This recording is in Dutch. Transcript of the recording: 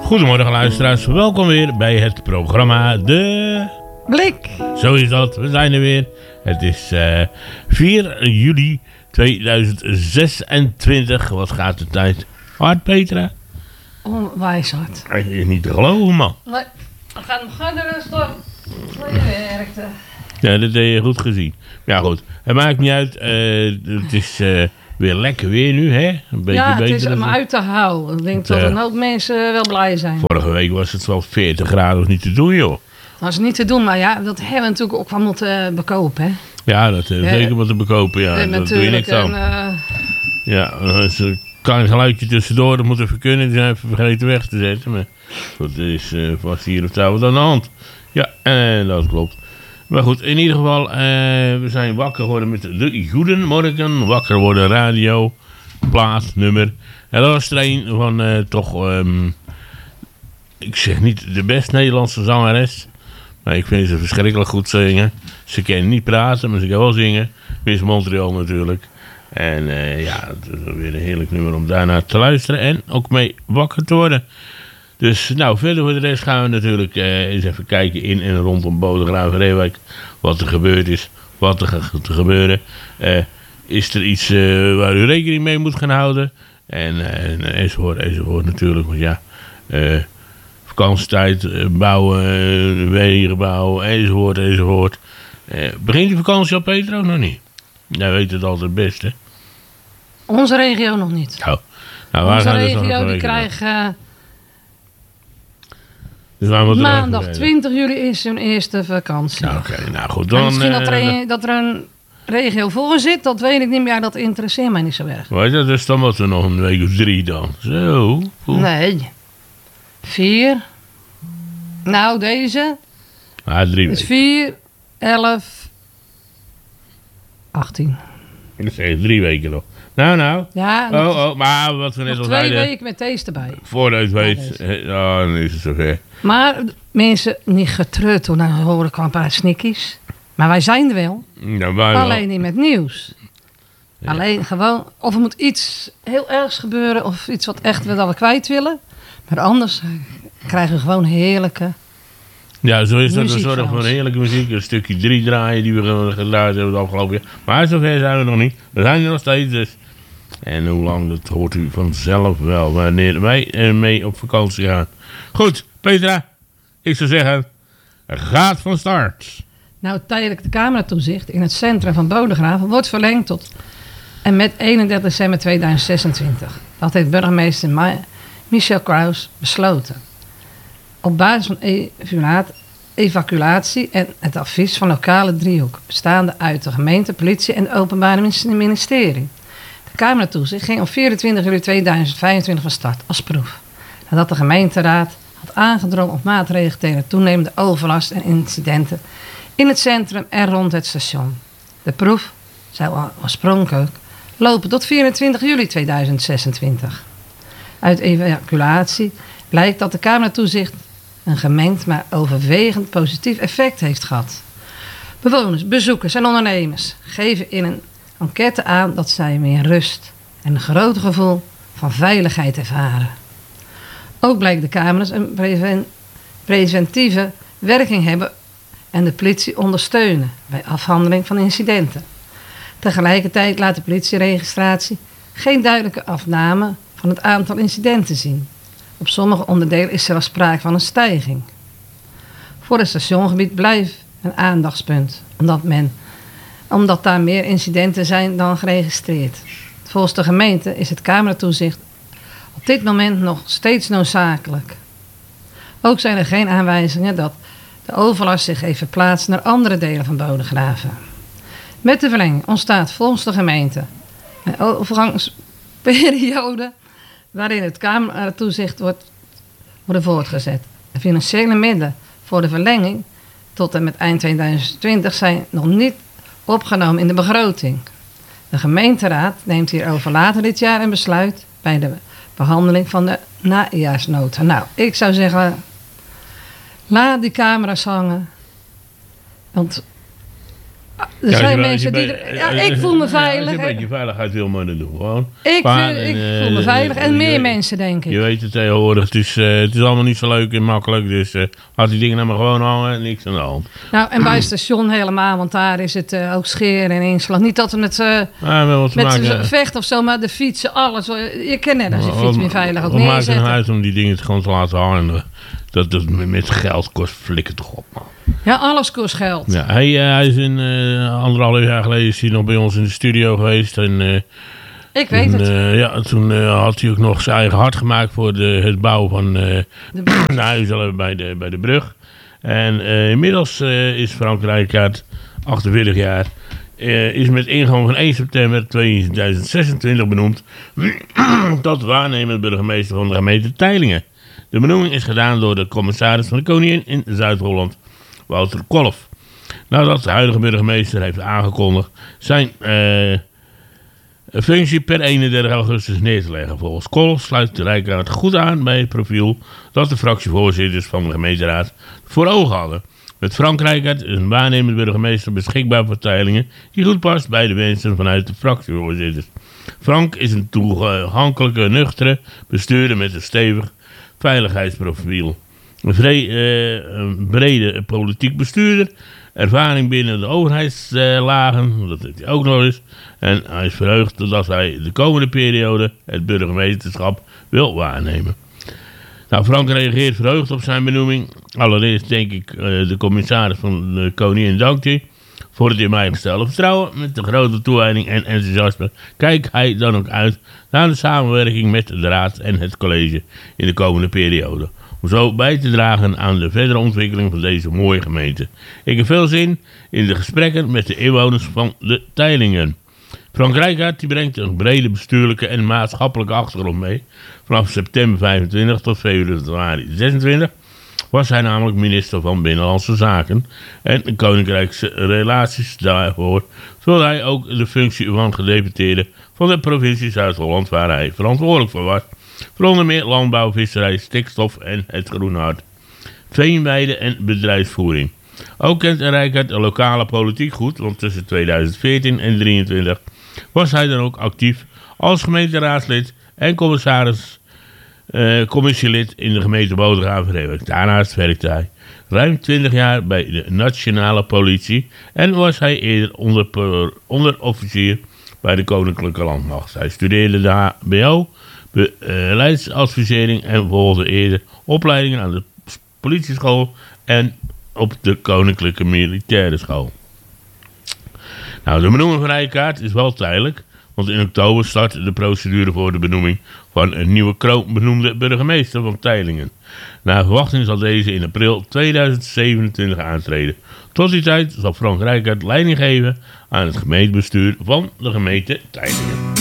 Goedemorgen luisteraars, welkom weer bij het programma De Blik. Zo is dat, we zijn er weer. Het is 4 juli 2026. Wat gaat de tijd? Hard, Petra? Onwijs hard. Het is niet te geloven, man. Nee, we gaan nog harder rustig. Waar je werkte. Ja, dat heb je goed gezien. Ja, goed. Het maakt niet uit. Het is weer lekker weer nu, hè? Een beetje Ja, het beter is om uit te houden. Ik denk dat een hoop mensen wel blij zijn. Vorige week was het wel 40 graden, of niet te doen, joh. Dat is niet te doen, maar ja, dat hebben we natuurlijk ook wel moeten bekopen, hè? Ja, dat zeker wat te bekopen, ja. En Dat doe je niks aan. Ja, dat is een klein geluidje tussendoor, dat moet even kunnen. Die zijn even vergeten weg te zetten. Maar goed, er is vast hier of daar wat aan de hand. Ja, dat klopt. Maar goed, in ieder geval, we zijn wakker geworden met de Goedemorgen. Wakker worden radio, plaat, nummer. En dat was er een van toch, ik zeg niet de best Nederlandse zangeres. Maar ik vind ze verschrikkelijk goed zingen. Ze kan niet praten, maar ze kan wel zingen. Miss Montreal natuurlijk. En ja, het is weer een heerlijk nummer om daarnaar te luisteren. En ook mee wakker te worden. Dus nou, verder voor de rest gaan we natuurlijk eens even kijken in en rondom Bodegraven-Reewijk. Wat er gebeurd is, wat er gaat gebeuren. Is er iets waar u rekening mee moet gaan houden? Enzovoort natuurlijk. Want ja, vakantietijd, bouwen, wegen bouwen, enzovoort. Begint de vakantie al, Peter, ook nog niet? Jij weet het altijd best, hè? Onze regio nog niet. Oh. Nou, waar onze gaan regio die krijgt... Dus maandag 20 juli is hun eerste vakantie. Nou, oké, nou goed. Dan, misschien dat er een regio voor zit, dat weet ik niet meer. Dat interesseert mij niet zo erg. Weet je, dus dan moeten we nog een week of 3 dan. Zo. Cool. Nee. 4. Nou, deze. 3 weken. Dus 4, 11, 18. Dat zijn 3 weken nog. Nou. Ja, maar wat we net al zeiden. 2 weken met deze erbij. Voordat je het weet, dan is het zover. Maar mensen, niet getreurd hoor, dan horen ik wel een paar snikkies. Maar wij zijn er wel. Ja, wij alleen wel. niet met nieuws. Ja. Alleen gewoon, of er moet iets heel ergs gebeuren, of iets wat echt we kwijt willen. Maar anders krijgen we gewoon heerlijke Ja, zo is dat. We muziek zorgen voor heerlijke muziek. Een stukje 3 draaien die we geluid hebben het afgelopen jaar. Maar zover zijn we nog niet. We zijn er nog steeds dus. En hoe lang, dat hoort u vanzelf wel. Wanneer wij mee op vakantie gaan. Goed, Petra. Ik zou zeggen, gaat van start. Nou, tijdelijk de cameratoezicht in het centrum van Bodegraven wordt verlengd tot en met 31 december 2026. Dat heeft burgemeester Michel Kraus besloten. Op basis van evacuatie en het advies van lokale driehoek, bestaande uit de gemeente, politie en het Openbaar Ministerie. De cameratoezicht ging op 24 juli 2025 van start als proef. Nadat de gemeenteraad had aangedrongen op maatregelen tegen toenemende overlast en incidenten in het centrum en rond het station. De proef zou oorspronkelijk lopen tot 24 juli 2026. Uit evacuatie blijkt dat de cameratoezicht een gemengd maar overwegend positief effect heeft gehad. Bewoners, bezoekers en ondernemers geven in een enquête aan dat zij meer rust en een groter gevoel van veiligheid ervaren. Ook blijkt de camera's een preventieve werking hebben en de politie ondersteunen bij afhandeling van incidenten. Tegelijkertijd laat de politieregistratie geen duidelijke afname van het aantal incidenten zien. Op sommige onderdelen is er al sprake van een stijging. Voor het stationgebied blijft een aandachtspunt, omdat daar meer incidenten zijn dan geregistreerd. Volgens de gemeente is het cameratoezicht op dit moment nog steeds noodzakelijk. Ook zijn er geen aanwijzingen dat de overlast zich heeft verplaatst naar andere delen van Bodegraven. Met de verlenging ontstaat volgens de gemeente een overgangsperiode waarin het cameratoezicht wordt voortgezet. De financiële middelen voor de verlenging tot en met eind 2020 zijn nog niet opgenomen in de begroting. De gemeenteraad neemt hierover later dit jaar een besluit bij de behandeling van de najaarsnota. Nou, ik zou zeggen, laat die camera's hangen. Want Er zijn mensen die... ik voel me veilig. Als je een beetje veiligheid wil, maar dat doen we gewoon. Ik voel me veilig en meer mensen, denk ik. Je weet het tegenwoordig, het is allemaal niet zo leuk en makkelijk. Dus laat die dingen nou maar gewoon hangen, niks aan de hand. Nou, en bij het station helemaal, want daar is het ook scheren en inslag. Niet dat we met vechten of zo, maar de fietsen, alles. Je kent net als je fiets meer veilig ook neerzetten. Maak een huis om die dingen gewoon te laten hangen. Dat met geld kost flikker toch op, man. Ja, alles kost geld. Ja, hij is 1,5 jaar geleden is hij nog bij ons in de studio geweest. En, ik weet het. Toen had hij ook nog zijn eigen hart gemaakt voor het bouwen van de huizen bij de brug. En inmiddels is Frank Rijkaard 48 jaar. Is met ingang van 1 september 2026 benoemd tot waarnemend burgemeester van de gemeente Teylingen. De benoeming is gedaan door de commissaris van de Koningin in Zuid-Holland, Wouter Kolff. Nadat de huidige burgemeester heeft aangekondigd zijn functie per 31 augustus neer te leggen. Volgens Kolff sluit de Rijkaard goed aan bij het profiel dat de fractievoorzitters van de gemeenteraad voor ogen hadden. Met Frank Rijkaard is een waarnemend burgemeester beschikbaar voor Teylingen die goed past bij de wensen vanuit de fractievoorzitters. Frank is een toegankelijke, nuchtere bestuurder met een stevig veiligheidsprofiel. Een brede politiek bestuurder, ervaring binnen de overheidslagen, dat heeft hij ook nog eens. En hij is verheugd dat hij de komende periode het burgemeesterschap wil waarnemen. Nou, Frank reageert verheugd op zijn benoeming. Allereerst denk ik de commissaris van de Koningin dankt hij voor het in mij gestelde vertrouwen. Met de grote toewijding en enthousiasme kijkt hij dan ook uit naar de samenwerking met de raad en het college in de komende periode. Om zo bij te dragen aan de verdere ontwikkeling van deze mooie gemeente. Ik heb veel zin in de gesprekken met de inwoners van de Teylingen. Frank Rijkaard die brengt een brede bestuurlijke en maatschappelijke achtergrond mee. Vanaf september 25 tot februari 26 was hij namelijk minister van Binnenlandse Zaken en Koninkrijkse Relaties. Daarvoor vulde hij ook de functie van gedeputeerde van de provincie Zuid-Holland, waar hij verantwoordelijk voor was. Voor onder meer landbouw, visserij, stikstof en het groene hart, veenweide en bedrijfsvoering. Ook kent Rijkaard de lokale politiek goed, want tussen 2014 en 2023 was hij dan ook actief als gemeenteraadslid en commissielid in de gemeente Bodegraven-Reeuwijk. Daarnaast werkte hij ruim 20 jaar bij de nationale politie en was hij eerder onderofficier bij de Koninklijke Landmacht. Hij studeerde de HBO, beleidsadvisering en volgde eerder opleidingen aan de politieschool en op de Koninklijke Militaire School. Nou, de benoeming van Rijkaard is wel tijdelijk, want in oktober start de procedure voor de benoeming van een nieuwe kroonbenoemde burgemeester van Teylingen. Naar verwachting zal deze in april 2027 aantreden. Tot die tijd zal Frank Rijkaard leiding geven aan het gemeentebestuur van de gemeente Teylingen.